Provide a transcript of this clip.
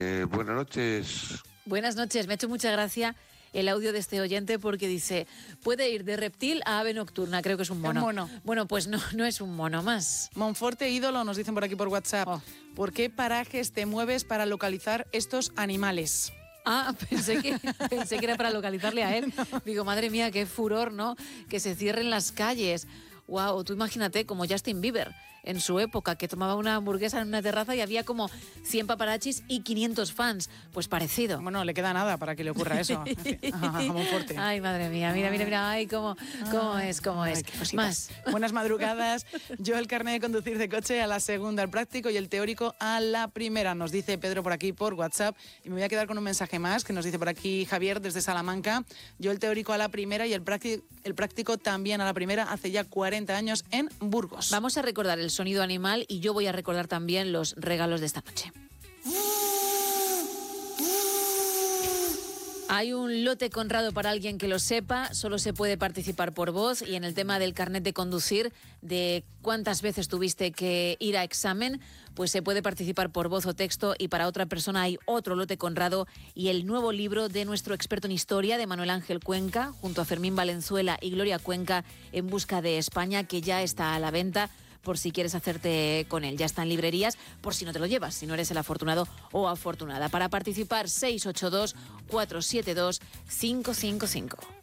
Buenas noches. Buenas noches, me ha hecho mucha gracia el audio de este oyente porque dice, puede ir de reptil a ave nocturna, creo que es un mono. Un mono. Bueno, pues no es un mono más. Monforte ídolo, nos dicen por aquí por WhatsApp. Oh. ¿Por qué parajes te mueves para localizar estos animales? Ah, pensé que era para localizarle a él. No. Digo, madre mía, qué furor, ¿no? Que se cierren las calles. Wow, tú imagínate como Justin Bieber en su época, que tomaba una hamburguesa en una terraza y había como 100 paparachis y 500 fans. Pues parecido. Bueno, le queda nada para que le ocurra eso. Monforte. Ay, madre mía, mira, ay, cómo es. Más. Buenas madrugadas. Yo el carnet de conducir de coche a la segunda, el práctico, y el teórico a la primera, nos dice Pedro por aquí por WhatsApp. Y me voy a quedar con un mensaje más que nos dice por aquí Javier desde Salamanca. Yo el teórico a la primera y el práctico también a la primera hace ya 40 años en Burgos. Vamos a recordar el sonido animal y yo voy a recordar también los regalos de esta noche. Hay un lote Conrado para alguien que lo sepa, solo se puede participar por voz, y en el tema del carnet de conducir, de cuántas veces tuviste que ir a examen, pues se puede participar por voz o texto, y para otra persona hay otro lote Conrado y el nuevo libro de nuestro experto en historia, de Manuel Ángel Cuenca, junto a Fermín Valenzuela y Gloria Cuenca, En busca de España, que ya está a la venta, por si quieres hacerte con él. Ya está en librerías, por si no te lo llevas, si no eres el afortunado o afortunada. Para participar, 682 472 555.